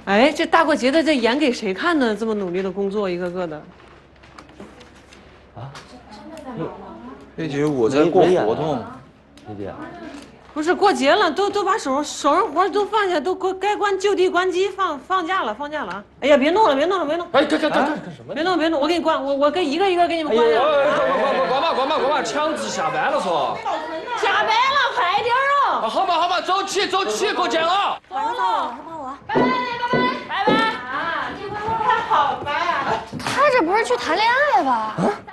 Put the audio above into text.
哎，这大过节的，这演给谁看呢？这么努力的工作，一个个的。 啊？ 那姐，我在过活动。 丽丽， 不是过节了，都把手上活都放下，都该关就地关机，放假了啊！哎呀，别弄了！ 哎，干什么？ 别弄！我给你关，我跟一个给你们关下。 关吧！强制下班了说。 下班了，快点哦！ 好嘛，走起，过节了。 晚上好， 拜拜啊！这回我看好吧？ 他这不是去谈恋爱吧？